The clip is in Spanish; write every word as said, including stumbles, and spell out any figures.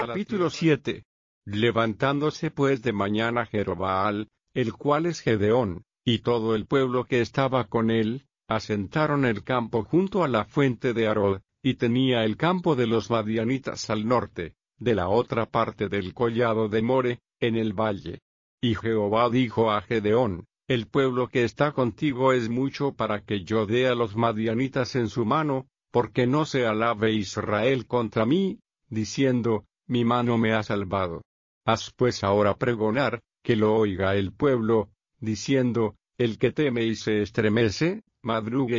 Capítulo siete. Levantándose pues de mañana Jerobbaal, el cual es Gedeón, y todo el pueblo que estaba con él, asentaron el campo junto a la fuente de Harod, y tenía el campo de los madianitas al norte, de la otra parte del collado de More, en el valle. Y Jehová dijo a Gedeón: el pueblo que está contigo es mucho para que yo dé a los madianitas en su mano, porque no se alabe Israel contra mí, diciendo: mi mano me ha salvado. Haz pues ahora pregonar, que lo oiga el pueblo, diciendo: el que teme y se estremece, madrugue